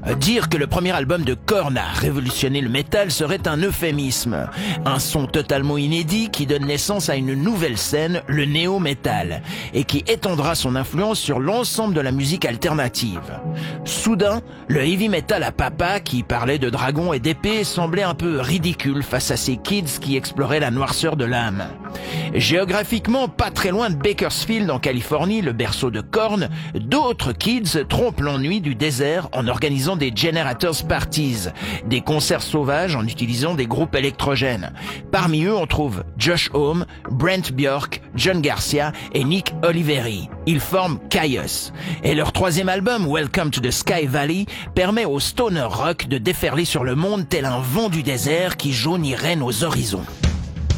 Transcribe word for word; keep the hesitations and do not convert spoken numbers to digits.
Dire que le premier album de Korn a révolutionné le métal serait un euphémisme. Un son totalement inédit qui donne naissance à une nouvelle scène, le néo-metal, et qui étendra son influence sur l'ensemble de la musique alternative. Soudain, le heavy metal à papa qui parlait de dragons et d'épées semblait un peu ridicule face à ces kids qui exploraient la noirceur de l'âme. Géographiquement, pas très loin de Bakersfield en Californie, le berceau de Korn, d'autres kids trompent l'ennui du désert en organisant des Generators Parties, des concerts sauvages en utilisant des groupes électrogènes. Parmi eux, on trouve Josh Homme, Brent Bjork, John Garcia et Nick Oliveri. Ils forment Kyuss. Et leur troisième album, Welcome to the Sky Valley, permet au stoner rock de déferler sur le monde tel un vent du désert qui jaunirait nos horizons.